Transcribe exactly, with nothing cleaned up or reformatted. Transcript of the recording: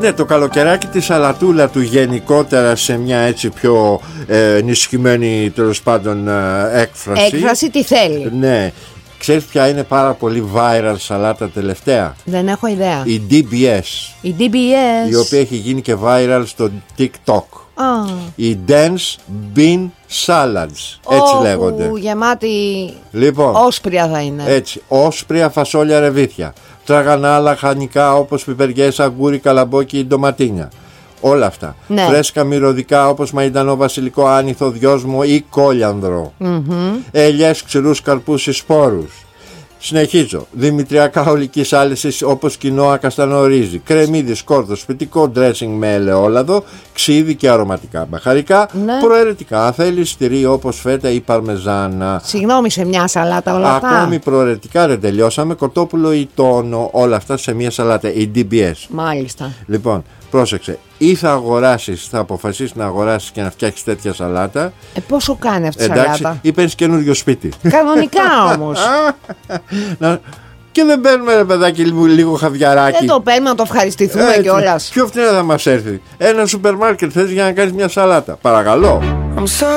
Ναι, το καλοκαιράκι τη σαλατούλα του γενικότερα σε μια έτσι πιο ε, ενισχυμένη τέλος πάντων ε, έκφραση. Έκφραση τι θέλει. Ναι. Ξέρεις ποια είναι πάρα πολύ viral σαλάτα τελευταία? Δεν έχω ιδέα. Η ντι μπι ες. Η ντι μπι ες. Η οποία έχει γίνει και viral στο TikTok. Ah. Οι dense bean salads. Έτσι oh, λέγονται. Γεμάτη. Λοιπόν, όσπρια θα είναι. Έτσι. Όσπρια, φασόλια, ρεβίθια. Τραγανά, λαχανικά όπως πιπεριές, αγκούρι, καλαμπόκι ή ντοματίνια. Όλα αυτά. Ναι. Φρέσκα μυρωδικά όπως μαϊντανό, βασιλικό, άνηθο, δυόσμο ή κόλιανδρο. Mm-hmm. Ελιές, ξηρούς, καρπούς ή σπόρους. Συνεχίζω. Δημητριακά ολικής άλυσης όπως κοινόα, καστανό ρύζι, κρεμμύδι, σκόρδο, σπιτικό ντρέσινγκ με ελαιόλαδο, ξύδι και αρωματικά μπαχαρικά. Ναι. Προαιρετικά αν θέλεις τυρί όπως φέτα ή παρμεζάνα. Συγγνώμη, σε μια σαλάτα όλα αυτά. Ακόμη προαιρετικά δεν τελειώσαμε. Κοτόπουλο ή τόνο, όλα αυτά σε μια σαλάτα. Η ντι μπι ες. Μάλιστα. Λοιπόν, πρόσεξε. Ή θα αγοράσεις, θα αποφασίσεις να αγοράσεις και να φτιάξεις τέτοια σαλάτα. Ε, πόσο κάνει αυτή η σαλάτα? Ή παίρνεις καινούριο σπίτι. Κανονικά όμως. να... Και δεν παίρνουμε, ρε παιδάκι, λίγο, λίγο χαβιαράκι. Δεν το παίρνουμε να το ευχαριστηθούμε κιόλας. Πιο φθηνά θα μας έρθει. Ένα σούπερ μάρκετ θες για να κάνεις μια σαλάτα? Παρακαλώ.